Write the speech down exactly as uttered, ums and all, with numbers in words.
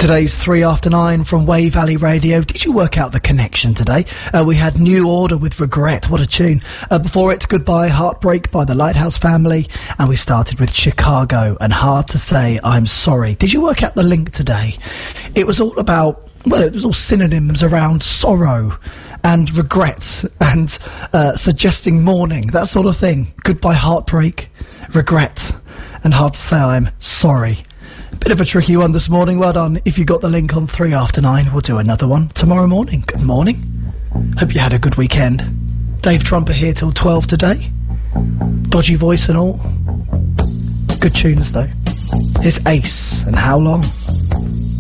Today's three after nine from Way Valley Radio. Did you work out the connection today? Uh, we had New Order with Regret. What a tune. Uh, before it, Goodbye Heartbreak by the Lighthouse Family. And we started with Chicago and Hard to Say I'm Sorry. Did you work out the link today? It was all about, well, it was all synonyms around sorrow and regret and uh, suggesting mourning, that sort of thing. Goodbye Heartbreak, Regret, and Hard to Say I'm Sorry. Bit of a tricky one this morning. Well done. If you got the link on three after nine, we'll do another one tomorrow morning. Good morning. Hope you had a good weekend. Dave Trumper here till twelve today. Dodgy voice and all. Good tunes though. Here's Ace and How Long.